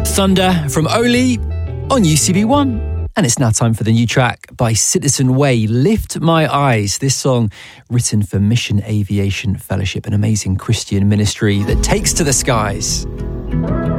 Thunder from Oli on UCB1. And it's now time for the new track by Citizen Way, Lift My Eyes. This song written for Mission Aviation Fellowship, an amazing Christian ministry that takes to the skies.